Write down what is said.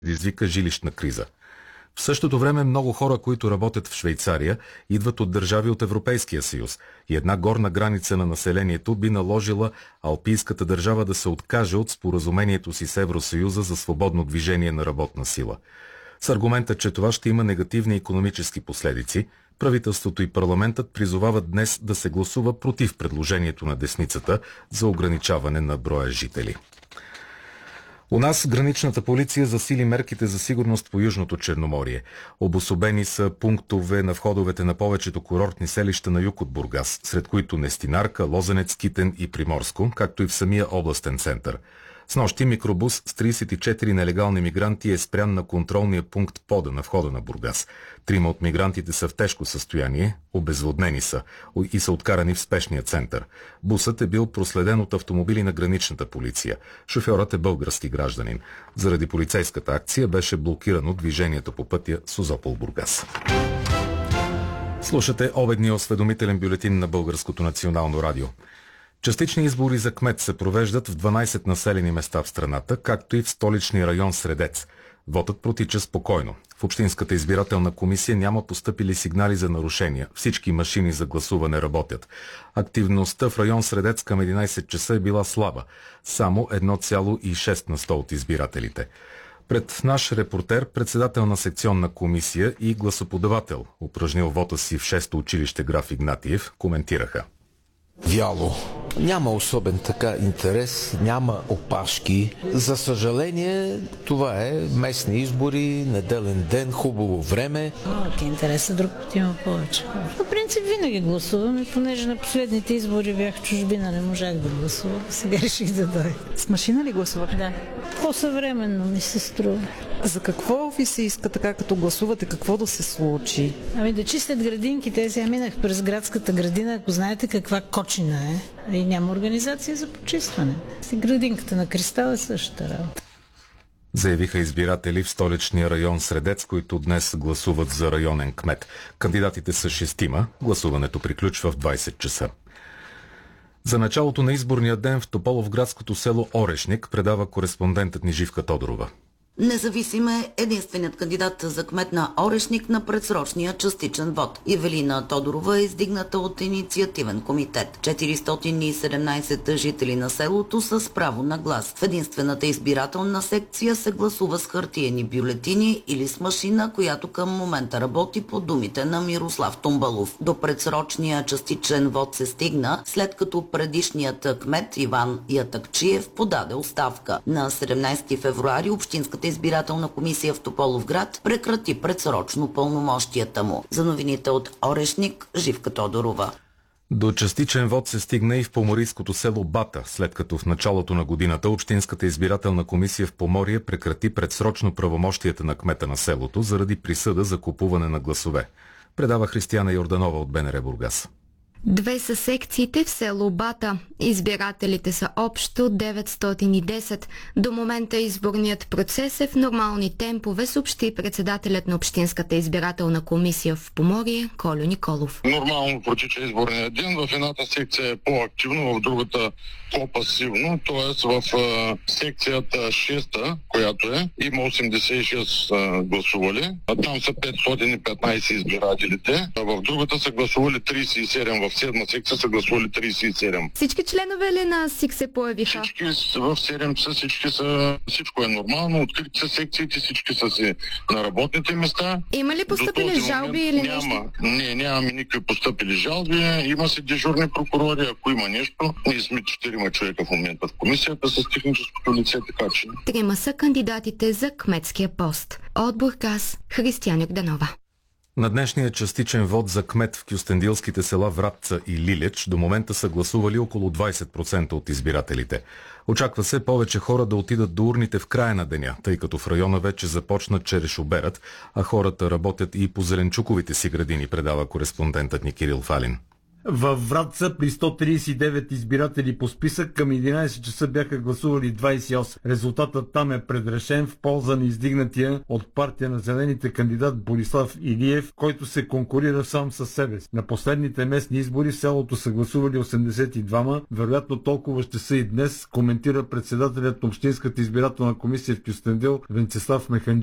предизвика жилищна криза. В същото време много хора, които работят в Швейцария, идват от държави от Европейския съюз и една горна граница на населението би наложила алпийската държава да се откаже от споразумението си с Евросъюза за свободно движение на работна сила. С аргумента, че това ще има негативни икономически последици, правителството и парламентът призовават днес да се гласува против предложението на десницата за ограничаване на броя жители. У нас граничната полиция засили мерките за сигурност по Южното Черноморие. Обособени са пунктове на входовете на повечето курортни селища на юг от Бургас, сред които Нестинарка, Лозенец, Китен и Приморско, както и в самия областен център. Снощи микробус с 34 нелегални мигранти е спрян на контролния пункт Пода на входа на Бургас. 3 от мигрантите са в тежко състояние, обезводнени са и са откарани в спешния център. Бусът е бил проследен от автомобили на граничната полиция. Шофьорът е български гражданин. Заради полицейската акция беше блокирано движението по пътя Созопол-Бургас. Слушате обедния осведомителен бюлетин на Българското национално радио. Частични избори за кмет се провеждат в 12 населени места в страната, както и в столичния район Средец. Вотът протича спокойно. В Общинската избирателна комисия няма постъпили сигнали за нарушения. Всички машини за гласуване работят. Активността в район Средец към 11 часа е била слаба. Само 1,6 на 100 от избирателите. Пред наш репортер, председател на секционна комисия и гласоподавател, упражнил вота си в 6-то училище Граф Игнатиев, коментираха. Вяло. Няма особен така интерес, няма опашки. За съжаление, това е местни избори, неделен ден, хубаво време. Малък интерес, друг път има повече. По принцип винаги гласувам и понеже на последните избори бях в чужбина, не можах да гласувам. Сега реших да дойда. С машина ли гласувах? Да. По-съвременно ми се струва. За какво ви се иска така, като гласувате, какво да се случи? Ами да чистят градинките. Сега минах през градската градина, ако знаете каква кочина е. И няма организация за почистване. Градинката на Кристал е същата работа. Заявиха избиратели в столичния район Средец, които днес гласуват за районен кмет. Кандидатите са 6. Гласуването приключва в 20 часа. За началото на изборния ден в Тополовградското село Орешник предава кореспондентът ни Живка Тодорова. Независим е единственият кандидат за кмет на Орешник на предсрочния частичен вод. Ивелина Тодорова е издигната от инициативен комитет. 417 жители на селото са с право на глас. В единствената избирателна секция се гласува с хартиени бюлетини или с машина, която към момента работи по думите на Мирослав Тумбалов. До предсрочния частичен вод се стигна, след като предишният кмет Иван Ятакчиев подаде оставка. На 17 февруари Общинската избирателна комисия в Тополовград прекрати предсрочно пълномощията му. За новините от Орешник, Живка Тодорова. До частичен вод се стигна и в поморийското село Бата, след като в началото на годината Общинската избирателна комисия в Поморие прекрати предсрочно правомощията на кмета на селото заради присъда за купуване на гласове. Предава Християна Йорданова от БНР Бургас. 2 са секциите в село Бата. Избирателите са общо 910. До момента изборният процес е в нормални темпове, съобщи председателят на Общинската избирателна комисия в Поморие Колю Николов. Нормално протича изборния ден. В едната секция е по-активно, в другата по-пасивно. Тоест в секцията 6, която има 86 гласували. А там са 515 избирателите. А в другата са гласували 37. В 7 секция са гласували 37. Всички членове ли на СИК се появиха? Всички в 7 часа, всичко е нормално. Открити са секциите, всички са си на работните места. Има ли постъпили жалби или нещо? Нямаме никакви постъпили жалби. Има си дежурни прокурори, ако има нещо. Ние сме 4 човека в момента в комисията с техническото лице, така че. 3 са кандидатите за кметския пост. От Бургас, Християна Йорданова. На днешния частичен вод за кмет в кюстендилските села Вратца и Лилеч до момента са гласували около 20% от избирателите. Очаква се повече хора да отидат до урните в края на деня, тъй като в района вече започна черешоберът, а хората работят и по зеленчуковите си градини, предава кореспондентът ни Кирил Фалин. Във Враца при 139 избиратели по списък към 11 часа бяха гласували 28. Резултатът там е предрешен в полза на издигнатия от партия на зелените кандидат Борислав Илиев, който се конкурира сам със себе си. На последните местни избори в селото са гласували 82-ма, вероятно толкова ще са и днес, коментира председателят на Общинската избирателна комисия в Кюстендил Венцислав Механджиев.